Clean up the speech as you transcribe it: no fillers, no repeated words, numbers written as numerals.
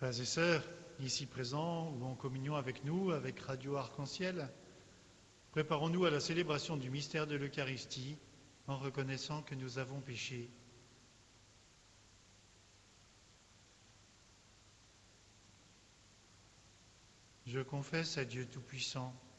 Frères et sœurs, ici présents ou en communion avec nous, avec Radio Arc-en-Ciel, préparons-nous à la célébration du mystère de l'Eucharistie en reconnaissant que nous avons péché. Je confesse à Dieu Tout-Puissant